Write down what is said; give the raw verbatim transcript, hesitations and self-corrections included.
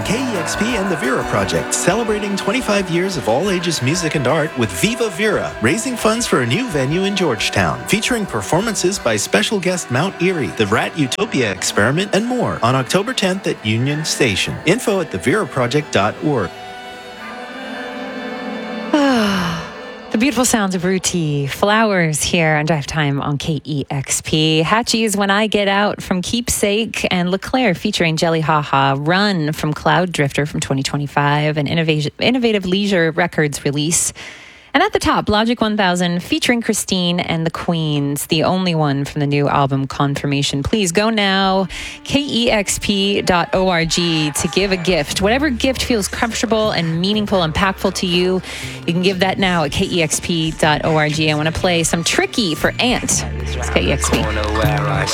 K E X P and the Vera Project, celebrating twenty-five years of all ages music and art with Viva Vera, raising funds for a new venue in Georgetown, featuring performances by special guest Mount Erie, the Rat Utopia Experiment, and more on October tenth at Union Station. Info at the vera project dot org. The beautiful sounds of Ruti Flowers here on Drive Time on K E X P. Hatchie's When I Get Out from Keepsake, and LeClaire featuring Jelly Haha. Run from Cloud Drifter from twenty twenty-five, an innovative, innovative Leisure Records release. And at the top, Logic one thousand featuring Christine and the Queens, the only one from the new album Confirmation. Please go now, K E X P dot org, to give a gift. Whatever gift feels comfortable and meaningful, impactful to you, you can give that now at K E X P dot org. I want to play some Tricky for Ant. It's K E X P.